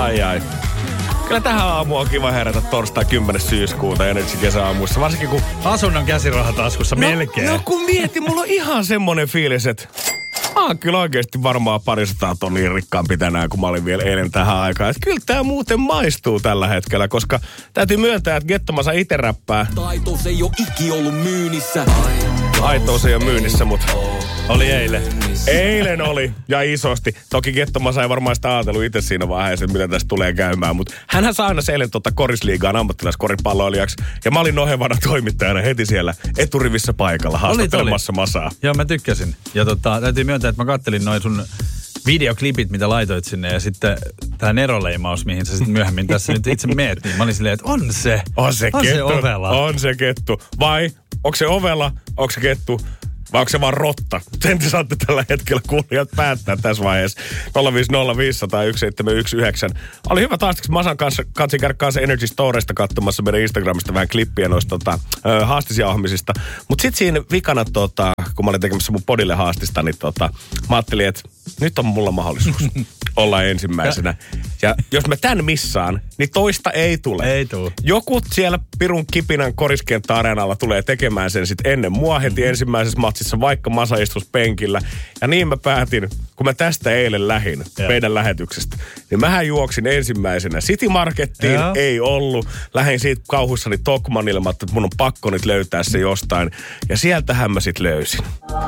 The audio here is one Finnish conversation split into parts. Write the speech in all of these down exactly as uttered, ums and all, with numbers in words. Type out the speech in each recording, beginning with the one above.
Ai ai. Kyllä tähän aamuun on kiva herätä torstai kymmenes syyskuuta Energy kesäaamuissa. Varsinkin kun... Asunnon käsirahataskussa no, melkein. No kun mieti, mulla on ihan semmonen fiilis, että... Mä oon kyllä oikeesti varmaan parisataa tonnia rikkaampi tänään, kun mä olin vielä eilen tähän aikaan. Että kyllä tää muuten maistuu tällä hetkellä, koska täytyy myöntää, että Gettomasa ite räppää. Taitous ei oo iki ollut myynnissä. Taitous ei oo myynnissä, mut... Oli eilen. Eilen oli, ja isosti. Toki Gettomasa ei varmaan sitä ajatellut itse siinä vaiheessa, että mitä tästä tulee käymään. Mutta hänhän sai aina eilen tuota Korisliigaan ammattilaiskoripalloilijaksi. Ja mä olin nohevana toimittajana heti siellä eturivissä paikalla haastattelemassa Masaa. Joo, mä tykkäsin. Ja tota, täytyy myöntää, että mä kattelin noin sun videoklipit, mitä laitoit sinne. Ja sitten tää neroleimaus, mihin sä sitten myöhemmin tässä nyt itse meet. Niin mä olin silleen, että on se. On se on kettu. Se ovela. On se kettu. Vai onko se ovela, onko se kettu? Vai onko se vaan rotta? Sen te saatte tällä hetkellä kuulijat päättää tässä vaiheessa. nolla viisi nolla viisi nolla yksi seitsemän yksi yhdeksän. Oli hyvä taas, kun Masan kanssa katsin käydä kanssa Energy Storesta katsomassa meidän Instagramista vähän klippiä noista tota, haastisjauhamisista. Mutta sitten siinä vikana, tota, kun mä olin tekemässä mun podille haastista, niin tota, mä ajattelin, että nyt on mulla mahdollisuus olla ensimmäisenä. Ja jos mä tän missaan, niin toista ei tule. Ei tule. Joku siellä pirun kipinän Koriskenttä-areenalla tulee tekemään sen sitten ennen mua heti ensimmäisessä matsissa, vaikka Masa istus penkillä. Ja niin mä päätin, kun mä tästä eilen lähin ja. meidän lähetyksestä, niin mähän juoksin ensimmäisenä City Markettiin, ja. ei ollut. Lähin siitä kauhuissani Tokmanille, että mun on pakko nyt löytää se jostain. Ja sieltähän mä sit löysin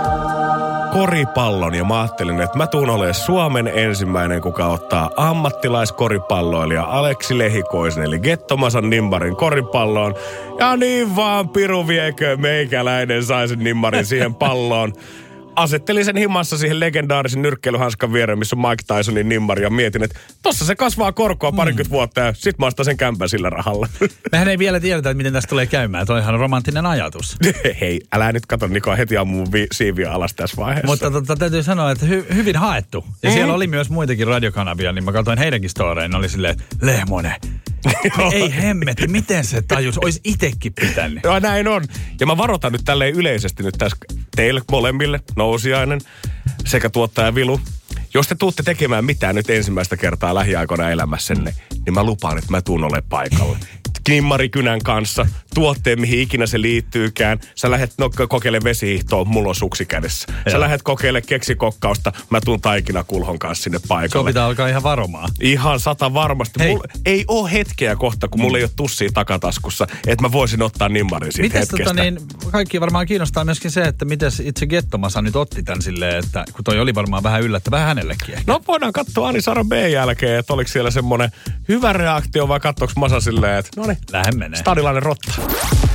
koripallon ja mä ajattelin, että mä tuun olemaan Suomen ensimmäinen, kuka ottaa ammattilaiskoripalloilija Aleksi Lehikoisen, eli Gettomasan nimmarin koripalloon. Ja niin vaan piru viekö meikäläinen sai sen nimmarin siihen palloon. Asettelin sen himassa siihen legendaarisen nyrkkeilyhanskan viereen, missä on Mike Tysonin nimmari, ja mietin, että tossa se kasvaa korkoa parikymmentä mm. vuotta, ja sit mä ostan sen kämpän sillä rahalla. Mehän ei vielä tiedetä, että miten tästä tulee käymään. Toi on ihan romanttinen ajatus. Hei, älä nyt kato, Niko, heti ammu mun vi- siiviä alas tässä vaiheessa. Mutta tota, täytyy sanoa, että hy- hyvin haettu. Ja mm. siellä oli myös muitakin radiokanavia, niin mä katsoin heidänkin storeen, oli silleen, Lehmonen. Ei hemmetti, miten se tajus? Ois itekin pitänyt. Joo, näin on. Ja mä varoitan nyt tälleen yleisesti nyt tässä teille molemmille, Nousiainen sekä tuottaja Vilu. Jos te tuutte tekemään mitään nyt ensimmäistä kertaa lähiaikoina elämässenne, niin mä lupaan, että mä tuun ole paikalla. Kimmarikynän kanssa, tuotteen mihin ikinä se liittyykään. Sä lähdet no, kokeilemaan vesihiihtoa, mulla on suksi kädessä. Sä Joo. lähdet kokeilemaan keksikokkausta, mä tuun taikinakulhon kanssa sinne paikalle. Se pitää alkaa ihan varomaan. Ihan sata varmasti. Mulla ei ole hetkeä kohta, kun mulla ei ole tussia takataskussa, että mä voisin ottaa nimmarin siitä mites hetkestä. Tota niin, kaikki varmaan kiinnostaa myöskin se, että miten itse Gettomasa nyt otti tän silleen, että kun toi oli varmaan vähän yllättävää hänellekin. Ehkä. No voidaan katsoa Ani Saran B jälkeen, että oliko siellä semmoinen hyvä reaktio vai katsoiko Masa silleen, että no niin, lähden menee. Stadilainen rotta.